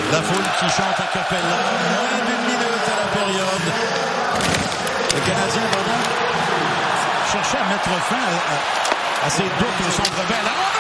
La foule qui chante à Capella. Moins d'une minute à la période. Le Canadien, pardon, cherchait à mettre fin à ses doutes au centre-ville.